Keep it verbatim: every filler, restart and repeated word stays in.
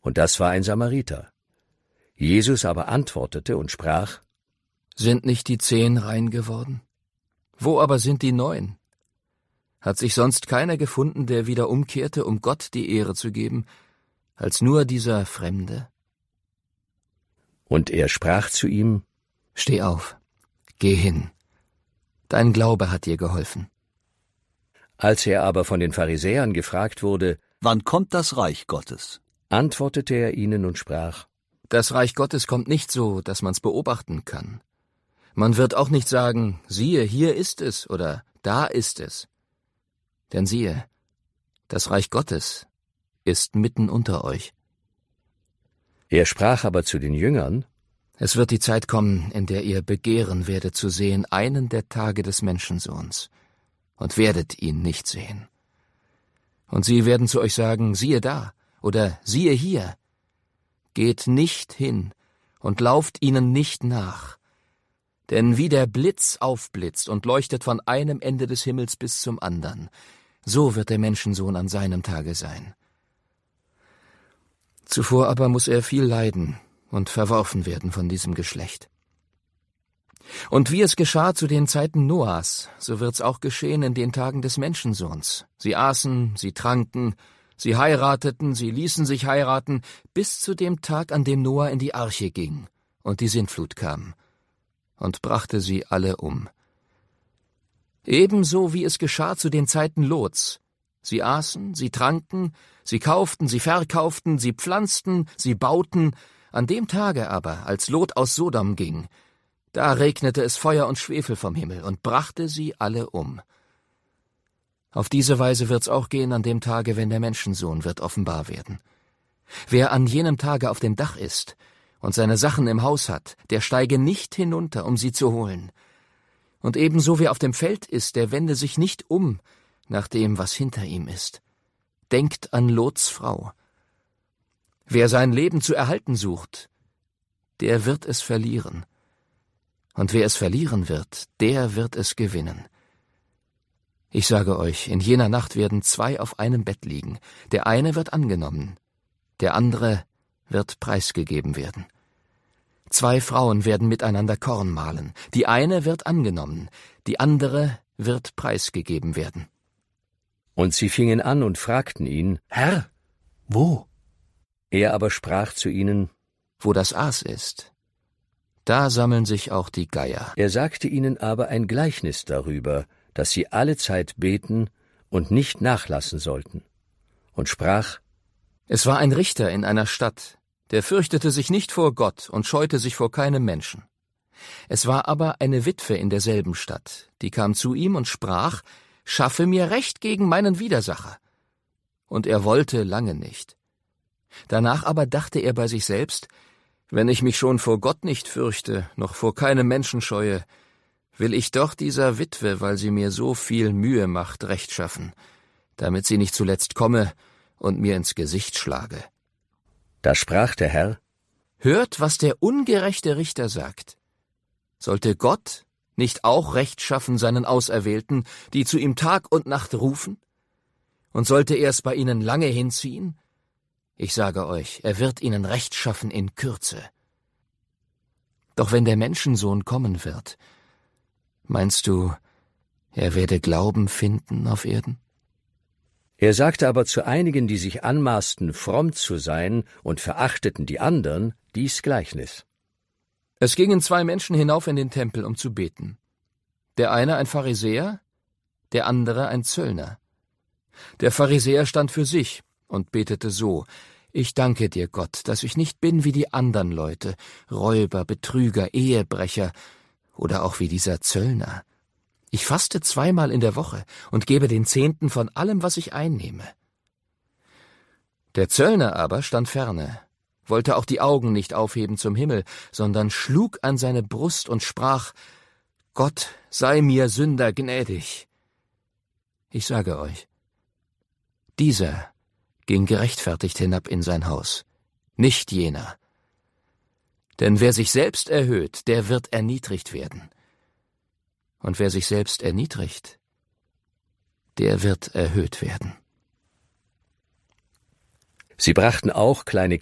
und das war ein Samariter. Jesus aber antwortete und sprach: Sind nicht die zehn rein geworden? Wo aber sind die neun? Hat sich sonst keiner gefunden, der wieder umkehrte, um Gott die Ehre zu geben, als nur dieser Fremde? Und er sprach zu ihm: Steh auf, geh hin. Dein Glaube hat dir geholfen. Als er aber von den Pharisäern gefragt wurde: Wann kommt das Reich Gottes? Antwortete er ihnen und sprach: Das Reich Gottes kommt nicht so, dass man's beobachten kann. Man wird auch nicht sagen: Siehe, hier ist es oder da ist es. Denn siehe, das Reich Gottes ist mitten unter euch. Er sprach aber zu den Jüngern: Es wird die Zeit kommen, in der ihr begehren werdet zu sehen einen der Tage des Menschensohns, und werdet ihn nicht sehen. Und sie werden zu euch sagen: Siehe da oder siehe hier. Geht nicht hin und lauft ihnen nicht nach. Denn wie der Blitz aufblitzt und leuchtet von einem Ende des Himmels bis zum andern, so wird der Menschensohn an seinem Tage sein. Zuvor aber muss er viel leiden und verworfen werden von diesem Geschlecht. Und wie es geschah zu den Zeiten Noahs, so wird's auch geschehen in den Tagen des Menschensohns. Sie aßen, sie tranken, sie heirateten, sie ließen sich heiraten, bis zu dem Tag, an dem Noah in die Arche ging und die Sintflut kam und brachte sie alle um. Ebenso wie es geschah zu den Zeiten Lots. Sie aßen, sie tranken, sie kauften, sie verkauften, sie pflanzten, sie bauten. An dem Tage aber, als Lot aus Sodom ging, da regnete es Feuer und Schwefel vom Himmel und brachte sie alle um. Auf diese Weise wird's auch gehen an dem Tage, wenn der Menschensohn wird offenbar werden. Wer an jenem Tage auf dem Dach ist und seine Sachen im Haus hat, der steige nicht hinunter, um sie zu holen. Und ebenso wer auf dem Feld ist, der wende sich nicht um nach dem, was hinter ihm ist. Denkt an Lots Frau. Wer sein Leben zu erhalten sucht, der wird es verlieren. Und wer es verlieren wird, der wird es gewinnen. Ich sage euch, in jener Nacht werden zwei auf einem Bett liegen. Der eine wird angenommen, der andere wird preisgegeben werden. Zwei Frauen werden miteinander Korn mahlen. Die eine wird angenommen, die andere wird preisgegeben werden. Und sie fingen an und fragten ihn: Herr, wo? Er aber sprach zu ihnen: Wo das Aas ist, da sammeln sich auch die Geier. Er sagte ihnen aber ein Gleichnis darüber, dass sie allezeit beten und nicht nachlassen sollten, und sprach: Es war ein Richter in einer Stadt, der fürchtete sich nicht vor Gott und scheute sich vor keinem Menschen. Es war aber eine Witwe in derselben Stadt, die kam zu ihm und sprach: Schaffe mir Recht gegen meinen Widersacher. Und er wollte lange nicht. Danach aber dachte er bei sich selbst: Wenn ich mich schon vor Gott nicht fürchte, noch vor keinem Menschen scheue, will ich doch dieser Witwe, weil sie mir so viel Mühe macht, Recht schaffen, damit sie nicht zuletzt komme und mir ins Gesicht schlage. Da sprach der Herr: Hört, was der ungerechte Richter sagt. Sollte Gott nicht auch Recht schaffen seinen Auserwählten, die zu ihm Tag und Nacht rufen? Und sollte er es bei ihnen lange hinziehen? Ich sage euch, er wird ihnen Recht schaffen in Kürze. Doch wenn der Menschensohn kommen wird, meinst du, er werde Glauben finden auf Erden? Er sagte aber zu einigen, die sich anmaßten, fromm zu sein und verachteten die anderen, dies Gleichnis. Es gingen zwei Menschen hinauf in den Tempel, um zu beten. Der eine ein Pharisäer, der andere ein Zöllner. Der Pharisäer stand für sich und betete so: Ich danke dir, Gott, dass ich nicht bin wie die anderen Leute, Räuber, Betrüger, Ehebrecher oder auch wie dieser Zöllner. Ich faste zweimal in der Woche und gebe den Zehnten von allem, was ich einnehme. Der Zöllner aber stand ferne, wollte auch die Augen nicht aufheben zum Himmel, sondern schlug an seine Brust und sprach: Gott, sei mir Sünder gnädig. Ich sage euch, dieser ging gerechtfertigt hinab in sein Haus, nicht jener. Denn wer sich selbst erhöht, der wird erniedrigt werden. Und wer sich selbst erniedrigt, der wird erhöht werden. Sie brachten auch kleine